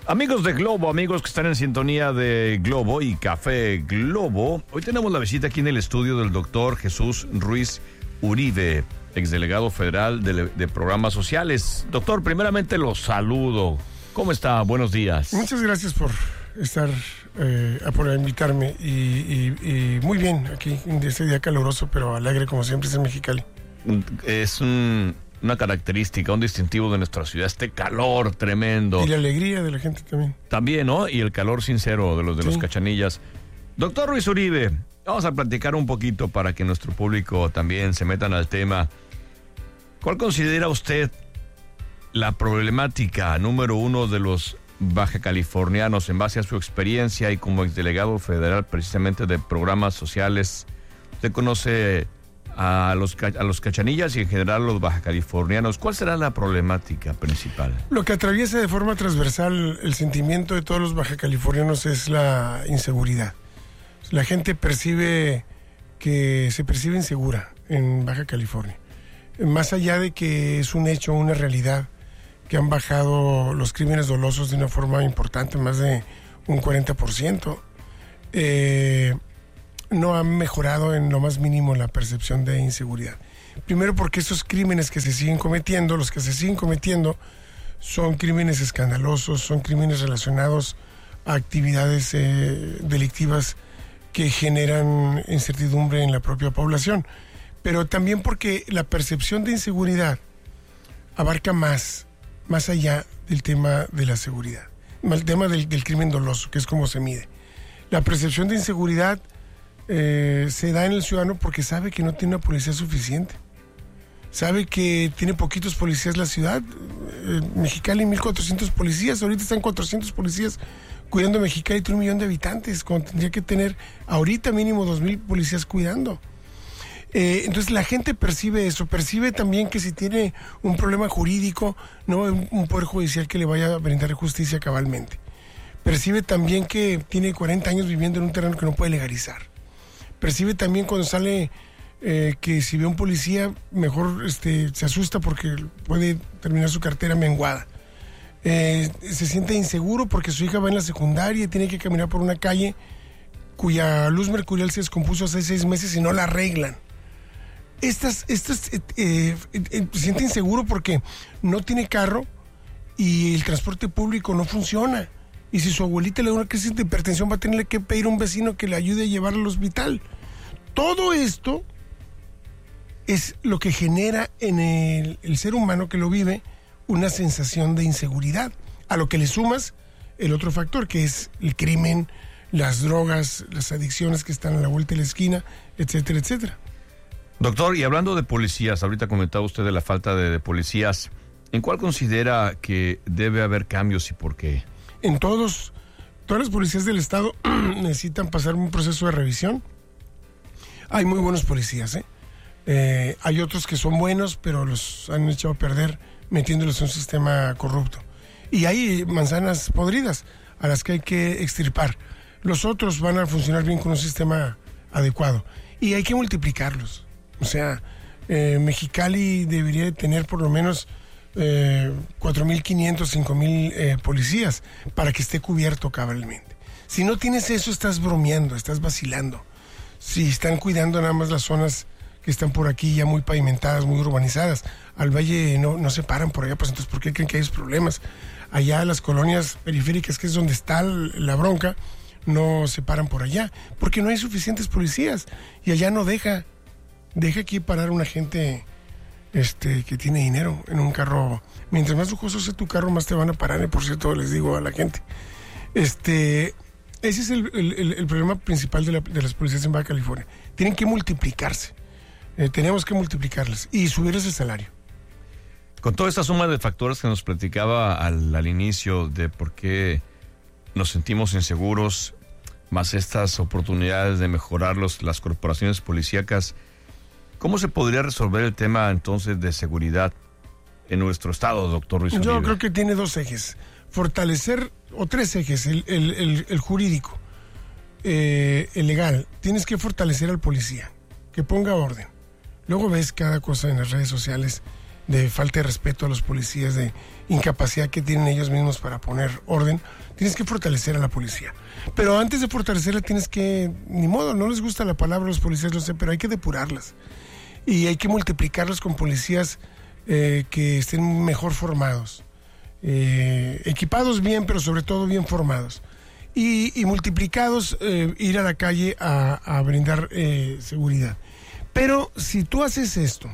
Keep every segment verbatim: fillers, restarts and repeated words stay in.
Amigos de Globo, amigos que están en sintonía de Globo y Café Globo, hoy tenemos la visita aquí en el estudio del doctor Jesús Ruiz Uribe, exdelegado federal de, de programas sociales. Doctor, primeramente los saludo. ¿Cómo está? Buenos días. Muchas gracias por estar, eh, por invitarme y, y, y muy bien aquí en este día caluroso, pero alegre como siempre es en Mexicali. Es un... una característica, un distintivo de nuestra ciudad, este calor tremendo. Y la alegría de la gente también. También, ¿no? Y el calor sincero de los de sí. los Cachanillas. Doctor Ruiz Uribe, vamos a platicar un poquito para que nuestro público también se metan al tema. ¿Cuál considera usted la problemática número uno de los baja californianos en base a su experiencia y como exdelegado federal precisamente de programas sociales? Usted conoce a los, a los Cachanillas y en general los baja californianos. ¿Cuál será la problemática principal? Lo que atraviesa de forma transversal el sentimiento de todos los baja californianos es la inseguridad. La gente percibe que se percibe insegura en Baja California. Más allá de que es un hecho, una realidad, que han bajado los crímenes dolosos de una forma importante, más de un cuarenta por ciento. Eh... no han mejorado en lo más mínimo la percepción de inseguridad. Primero porque esos crímenes que se siguen cometiendo, los que se siguen cometiendo, son crímenes escandalosos, son crímenes relacionados a actividades eh, delictivas que generan incertidumbre en la propia población. Pero también porque la percepción de inseguridad abarca más, más allá del tema de la seguridad, el tema del, del crimen doloso, que es como se mide. La percepción de inseguridad Eh, se da en el ciudadano porque sabe que no tiene una policía suficiente. Sabe que tiene poquitos policías la ciudad. Eh, Mexicali, mil cuatrocientos policías. Ahorita están cuatrocientos policías cuidando Mexicali, tiene un millón de habitantes, cuando tendría que tener ahorita mínimo dos mil policías cuidando. Eh, entonces la gente percibe eso. Percibe también que si tiene un problema jurídico, no un, un poder judicial que le vaya a brindar justicia cabalmente. Percibe también que tiene cuarenta años viviendo en un terreno que no puede legalizar. Percibe también cuando sale eh, que si ve a un policía, mejor este, se asusta porque puede terminar su cartera menguada. Eh, se siente inseguro porque su hija va en la secundaria y tiene que caminar por una calle cuya luz mercurial se descompuso hace seis meses y no la arreglan. Estas, estas, eh, eh, eh, se siente inseguro porque no tiene carro y el transporte público no funciona. Y si su abuelita le da una crisis de hipertensión, va a tener que pedir a un vecino que le ayude a llevarla al hospital. Todo esto es lo que genera en el, el ser humano que lo vive una sensación de inseguridad. A lo que le sumas el otro factor, que es el crimen, las drogas, las adicciones que están a la vuelta de la esquina, etcétera, etcétera. Doctor, y hablando de policías, ahorita comentaba usted de la falta de, de policías. ¿En cuál considera que debe haber cambios y por qué? En todos, todas las policías del estado necesitan pasar un proceso de revisión. Hay muy buenos policías, ¿eh? Eh, hay otros que son buenos, pero los han echado a perder metiéndolos en un sistema corrupto. Y hay manzanas podridas a las que hay que extirpar. Los otros van a funcionar bien con un sistema adecuado. Y hay que multiplicarlos. O sea, eh, Mexicali debería de tener por lo menos Eh, cuatro mil quinientos, cinco mil eh, policías para que esté cubierto cabalmente. Si no tienes eso, estás bromeando, estás vacilando. Si están cuidando nada más las zonas que están por aquí ya muy pavimentadas, muy urbanizadas, al valle no, no se paran por allá, pues entonces ¿por qué creen que hay problemas? Allá las colonias periféricas, que es donde está la bronca, no se paran por allá, porque no hay suficientes policías y allá no deja, deja aquí parar una gente Este, que tiene dinero en un carro. Mientras más lujoso sea tu carro, más te van a parar, eh, por cierto, les digo a la gente. Este, ese es el, el, el problema principal de, la, de las policías en Baja California. Tienen que multiplicarse. Eh, tenemos que multiplicarlas y subirles el salario. Con toda esta suma de factores que nos platicaba al, al inicio de por qué nos sentimos inseguros, más estas oportunidades de mejorar los, las corporaciones policíacas, ¿cómo se podría resolver el tema entonces de seguridad en nuestro estado, doctor Ruiz Uribe? Yo creo que tiene dos ejes. Fortalecer, o tres ejes, el, el, el, el jurídico, eh, el legal. Tienes que fortalecer al policía, que ponga orden. Luego ves cada cosa en las redes sociales de falta de respeto a los policías, de incapacidad que tienen ellos mismos para poner orden. Tienes que fortalecer a la policía. Pero antes de fortalecerla tienes que, ni modo, no les gusta la palabra a los policías, lo sé, pero hay que depurarlas. Y hay que multiplicarlas con policías eh, que estén mejor formados. Eh, equipados bien, pero sobre todo bien formados. Y, y multiplicados, eh, ir a la calle a, a brindar eh, seguridad. Pero si tú haces esto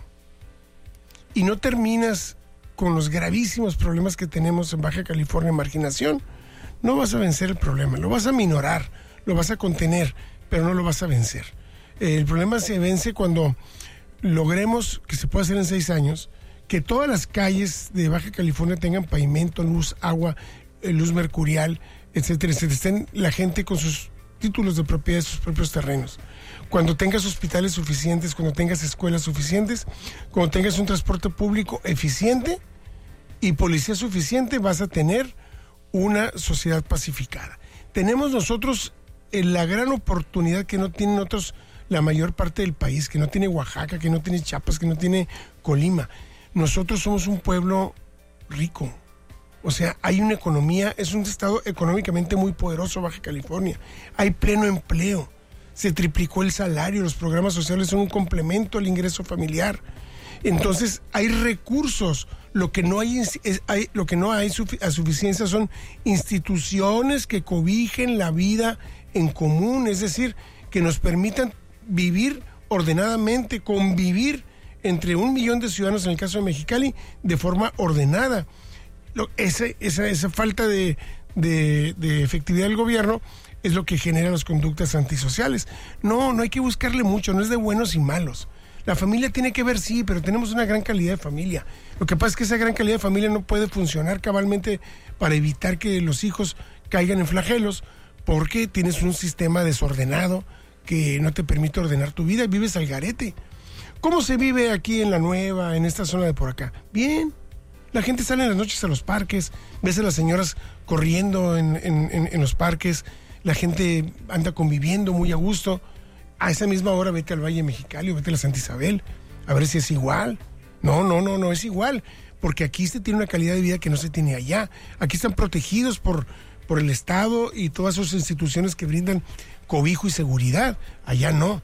y no terminas con los gravísimos problemas que tenemos en Baja California, marginación, no vas a vencer el problema, lo vas a minorar, lo vas a contener, pero no lo vas a vencer. Eh, el problema se vence cuando logremos, que se puede hacer en seis años, que todas las calles de Baja California tengan pavimento, luz, agua, eh, luz mercurial, etcétera, etcétera. Estén la gente con sus títulos de propiedad de sus propios terrenos. Cuando tengas hospitales suficientes, cuando tengas escuelas suficientes, cuando tengas un transporte público eficiente y policía suficiente, vas a tener una sociedad pacificada. Tenemos nosotros eh, la gran oportunidad que no tienen otros, la mayor parte del país, que no tiene Oaxaca, que no tiene Chiapas, que no tiene Colima. Nosotros somos un pueblo rico. O sea, hay una economía, es un estado económicamente muy poderoso, Baja California. Hay pleno empleo. Se triplicó el salario, los programas sociales son un complemento al ingreso familiar. Entonces, hay recursos. Lo que no hay, es, hay, lo que no hay sufi- a suficiencia son instituciones que cobijen la vida en común, es decir, que nos permitan vivir ordenadamente, convivir entre un millón de ciudadanos en el caso de Mexicali de forma ordenada. Lo, ese, esa, esa falta de, de, de efectividad del gobierno es lo que genera las conductas antisociales. No, no hay que buscarle mucho, no es de buenos y malos. La familia tiene que ver, sí, pero tenemos una gran calidad de familia. Lo que pasa es que esa gran calidad de familia no puede funcionar cabalmente para evitar que los hijos caigan en flagelos, porque tienes un sistema desordenado que no te permite ordenar tu vida y vives al garete. ¿Cómo se vive aquí en La Nueva, en esta zona de por acá? Bien. La gente sale en las noches a los parques, ves a las señoras corriendo en, en, en, en los parques, la gente anda conviviendo muy a gusto. A esa misma hora vete al Valle Mexicali o vete a la Santa Isabel, a ver si es igual. No, no, no, no es igual, porque aquí se tiene una calidad de vida que no se tiene allá. Aquí están protegidos por, por el Estado y todas sus instituciones que brindan cobijo y seguridad. Allá no.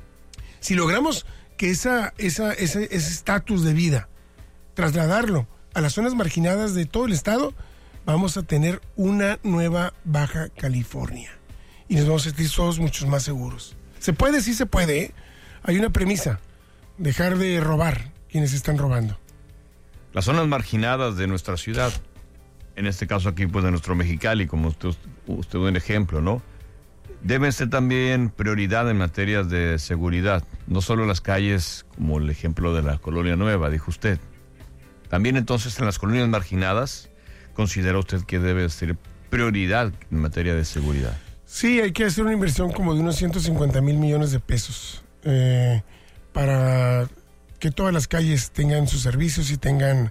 Si logramos que esa, esa, ese estatus de vida, trasladarlo a las zonas marginadas de todo el estado, vamos a tener una nueva Baja California. Y nos vamos a sentir todos muchos más seguros. ¿Se puede? Sí se puede, ¿eh? Hay una premisa: dejar de robar quienes están robando. Las zonas marginadas de nuestra ciudad, en este caso aquí pues de nuestro Mexicali, como usted, usted dio un ejemplo, ¿no? Deben ser también prioridad en materias de seguridad, no solo las calles, como el ejemplo de la Colonia Nueva, dijo usted. También entonces en las colonias marginadas, ¿considera usted que debe ser prioridad en materia de seguridad? Sí, hay que hacer una inversión como de unos ciento cincuenta mil millones de pesos eh, para que todas las calles tengan sus servicios y tengan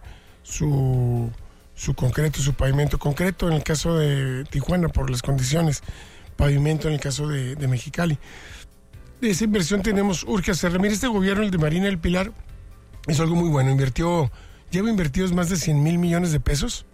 su, su concreto, su pavimento concreto, en el caso de Tijuana por las condiciones, pavimento en el caso de, de Mexicali. Esa inversión tenemos, urge hacerla. Mira, este gobierno, el de Marina del Pilar, hizo algo muy bueno, invirtió, lleva invertidos más de cien mil millones de pesos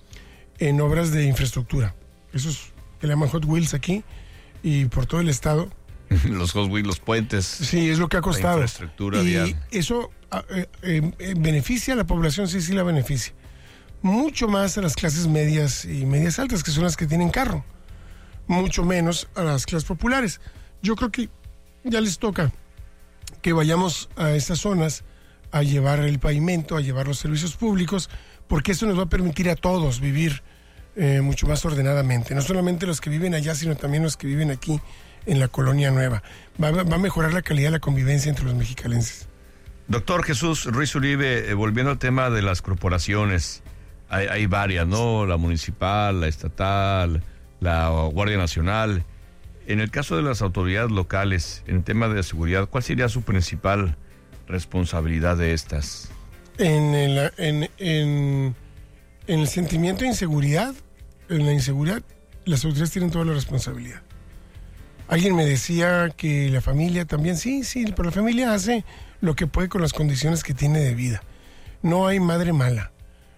en obras de infraestructura. Esos que le llaman Hot Wheels aquí y por todo el estado. Los Hot Wheels, los puentes. Sí, es lo que ha costado. La infraestructura y vial. eso eh, eh, beneficia a la población, sí, sí la beneficia. Mucho más a las clases medias y medias altas, que son las que tienen carro. Mucho menos a las clases populares. Yo creo que ya les toca que vayamos a estas zonas a llevar el pavimento, a llevar los servicios públicos, porque eso nos va a permitir a todos vivir eh, mucho más ordenadamente. No solamente los que viven allá, sino también los que viven aquí en la Colonia Nueva. Va, va a mejorar la calidad de la convivencia entre los mexicalenses. Doctor Jesús Ruiz Uribe, eh, volviendo al tema de las corporaciones, hay, hay varias, ¿no? La municipal, la estatal, la Guardia Nacional. En el caso de las autoridades locales, en el tema de seguridad, ¿cuál sería su principal responsabilidad de estas? En el, en, en, en el sentimiento de inseguridad, en la inseguridad, las autoridades tienen toda la responsabilidad. Alguien me decía que la familia también, sí, sí, pero la familia hace lo que puede con las condiciones que tiene de vida. no hay madre mala,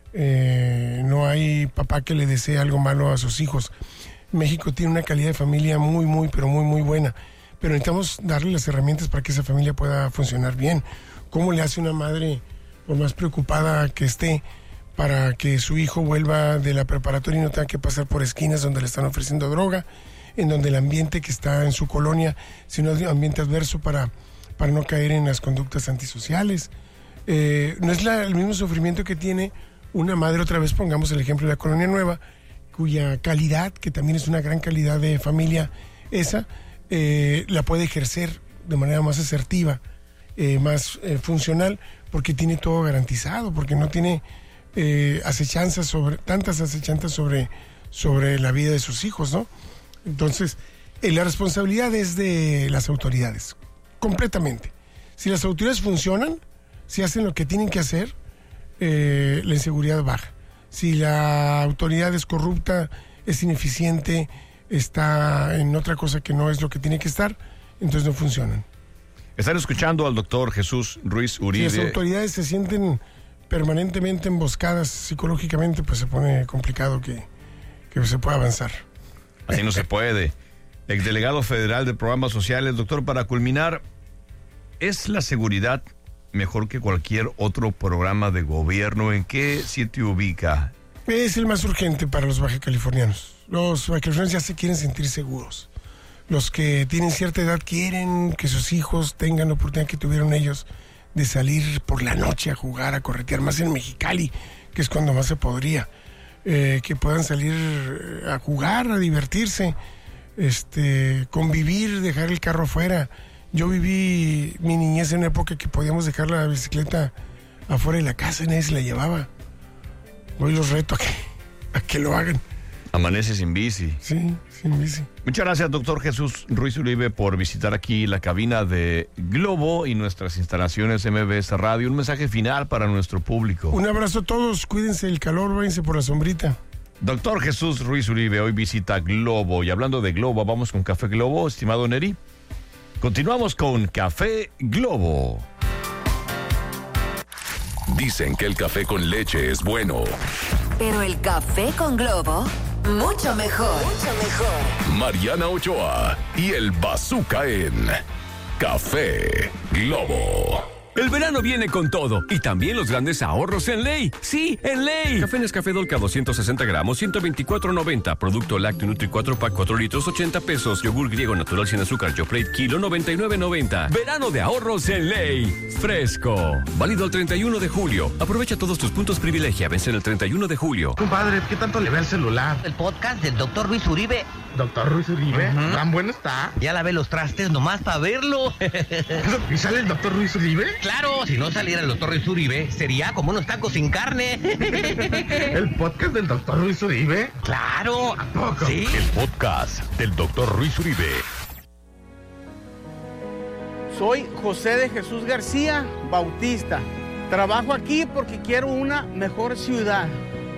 eh, no hay papá que le desee algo malo a sus hijos. México tiene una calidad de familia muy, muy, pero muy, muy buena, pero necesitamos darle las herramientas para que esa familia pueda funcionar bien. ¿Cómo le hace una madre, por más preocupada que esté, para que su hijo vuelva de la preparatoria y no tenga que pasar por esquinas donde le están ofreciendo droga, en donde el ambiente que está en su colonia, sino un ambiente adverso para, para no caer en las conductas antisociales? Eh, no es la, el mismo sufrimiento que tiene una madre, otra vez pongamos el ejemplo de la Colonia Nueva, cuya calidad, que también es una gran calidad de familia, esa eh, la puede ejercer de manera más asertiva, eh, más eh, funcional, porque tiene todo garantizado, porque no tiene eh, acechanzas sobre, tantas acechanzas sobre, sobre la vida de sus hijos, ¿no? Entonces, eh, la responsabilidad es de las autoridades, completamente. Si las autoridades funcionan, si hacen lo que tienen que hacer, eh, la inseguridad baja. Si la autoridad es corrupta, es ineficiente, está en otra cosa que no es lo que tiene que estar, entonces no funcionan. Están escuchando al doctor Jesús Ruiz Uribe. Si las autoridades se sienten permanentemente emboscadas psicológicamente, pues se pone complicado que, que se pueda avanzar. Así no se puede. Exdelegado federal de programas sociales, doctor, para culminar, ¿es la seguridad mejor que cualquier otro programa de gobierno? ¿En qué sitio ubica? Es el más urgente para los bajacalifornianos. Los bajacalifornianos ya se quieren sentir seguros. Los que tienen cierta edad quieren que sus hijos tengan la oportunidad que tuvieron ellos de salir por la noche a jugar, a corretear, más en Mexicali, que es cuando más se podría. Eh, que puedan salir a jugar, a divertirse, este, convivir, dejar el carro afuera. Yo viví mi niñez en una época que podíamos dejar la bicicleta afuera de la casa y nadie se la llevaba. Hoy los reto a que, a que lo hagan. Amanece sin bici. Sí, sin bici. Muchas gracias, doctor Jesús Ruiz Uribe, por visitar aquí la cabina de Globo y nuestras instalaciones M B S Radio. Un mensaje final para nuestro público. Un abrazo a todos, cuídense del calor, váyanse por la sombrita. Doctor Jesús Ruiz Uribe hoy visita Globo. Y hablando de Globo, vamos con Café Globo, estimado Neri. Continuamos con Café Globo. Dicen que el café con leche es bueno. Pero el café con Globo, mucho mejor. Mucho mejor. Mariana Ochoa y el Bazooka en Café Globo. El verano viene con todo y también los grandes ahorros en Ley. Sí, en Ley. Café Nescafé Dolca doscientos sesenta gramos, ciento veinticuatro noventa. Producto lácteo Nutri cuatro pack cuatro litros, ochenta pesos. Yogur griego natural sin azúcar Yoplait kilo, noventa y nueve noventa. Verano de ahorros en Ley. Fresco. Válido el treinta y uno de julio. Aprovecha todos tus puntos privilegia. Vence el treinta y uno de julio. Compadre, ¿qué tanto le ve el celular? El podcast del doctor Ruiz Uribe. ¿Doctor Ruiz Uribe? Uh-huh. ¿Tan bueno está? Ya lavé los trastes nomás para verlo. ¿Y sale el doctor Ruiz Uribe? Claro, si no saliera el doctor Ruiz Uribe, sería como unos tacos sin carne. ¿El podcast del doctor Ruiz Uribe? Claro. ¿A poco? Sí. El podcast del doctor Ruiz Uribe. Soy José de Jesús García Bautista. Trabajo aquí porque quiero una mejor ciudad.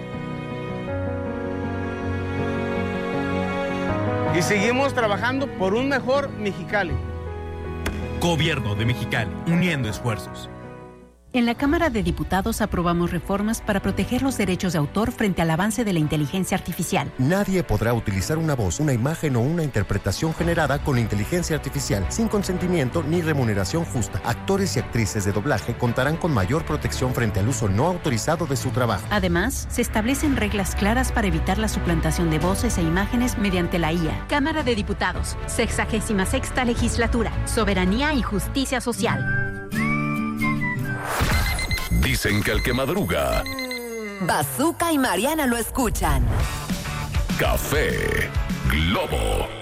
Y seguimos trabajando por un mejor Mexicali. Gobierno de Mexicali, uniendo esfuerzos. En la Cámara de Diputados aprobamos reformas para proteger los derechos de autor frente al avance de la inteligencia artificial. Nadie podrá utilizar una voz, una imagen o una interpretación generada con inteligencia artificial sin consentimiento ni remuneración justa. Actores y actrices de doblaje contarán con mayor protección frente al uso no autorizado de su trabajo. Además, se establecen reglas claras para evitar la suplantación de voces e imágenes mediante la I A. Cámara de Diputados, sexagésima sexta legislatura, soberanía y justicia social. Dicen que el que madruga, Bazooka y Mariana lo escuchan. Café Globo.